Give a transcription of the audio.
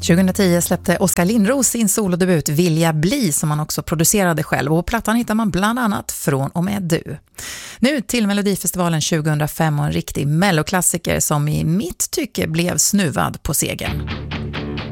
2010 släppte Oskar Lindros sin solodebut Vilja bli, som han också producerade själv, och plattan hittar man bland annat Från och med du. Nu till Melodifestivalen 2005 och en riktig melloklassiker som i mitt tycke blev snuvad på segern.